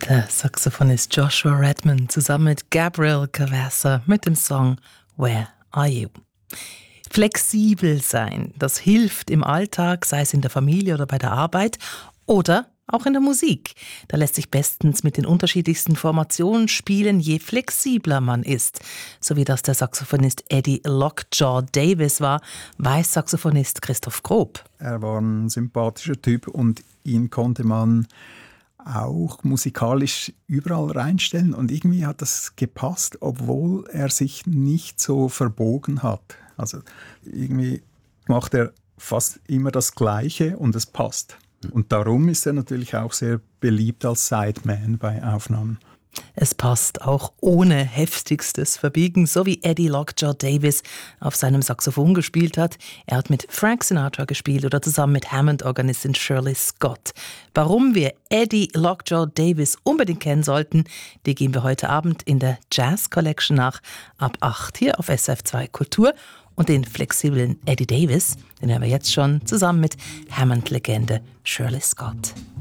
Der Saxophonist Joshua Redman zusammen mit Gabriel Caversa mit dem Song Where Are You? Flexibel sein, das hilft im Alltag, sei es in der Familie oder bei der Arbeit oder auch in der Musik. Da lässt sich bestens mit den unterschiedlichsten Formationen spielen, je flexibler man ist. So wie das der Saxophonist Eddie Lockjaw Davis war, weiß Saxophonist Christoph Grob. Er war ein sympathischer Typ und ihn konnte man auch musikalisch überall reinstellen und irgendwie hat das gepasst, obwohl er sich nicht so verbogen hat. Also irgendwie macht er fast immer das Gleiche und es passt. Und darum ist er natürlich auch sehr beliebt als Sideman bei Aufnahmen. Es passt auch ohne heftigstes Verbiegen, so wie Eddie Lockjaw Davis auf seinem Saxophon gespielt hat. Er hat mit Frank Sinatra gespielt oder zusammen mit Hammond-Organistin Shirley Scott. Warum wir Eddie Lockjaw Davis unbedingt kennen sollten, die gehen wir heute Abend in der Jazz Collection nach, ab 8 hier auf SF2 Kultur. Und den flexiblen Eddie Davis, den hören wir jetzt schon zusammen mit Hammond-Legende Shirley Scott.